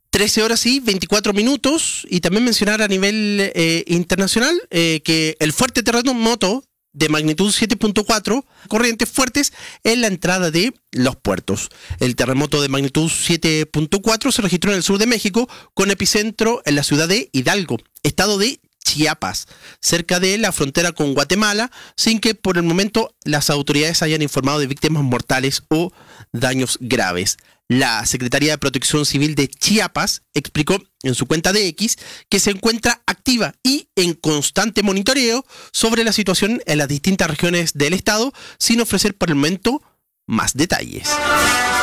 13 horas y 24 minutos. Y también mencionar a nivel internacional que el fuerte terremoto de magnitud 7.4, corrientes fuertes en la entrada de los puertos. El terremoto de magnitud 7.4 se registró en el sur de México, con epicentro en la ciudad de Hidalgo, estado de Chiapas, cerca de la frontera con Guatemala, sin que por el momento las autoridades hayan informado de víctimas mortales o daños graves. La Secretaría de Protección Civil de Chiapas explicó en su cuenta de X que se encuentra activa y en constante monitoreo sobre la situación en las distintas regiones del estado, sin ofrecer por el momento más detalles.